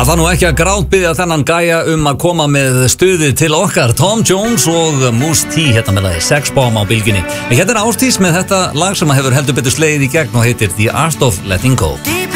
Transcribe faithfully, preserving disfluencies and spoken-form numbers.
Það nú ekki að grátbiðja þennan gæja um að koma með stuðið til okkar. Tom Jones og Mousse T hérna með lagi Sex Bomb á bylginni. En hérna er Ásdís með þetta lag sem hefur heldur betur slegið í gegn og heitir The Art of Letting Go.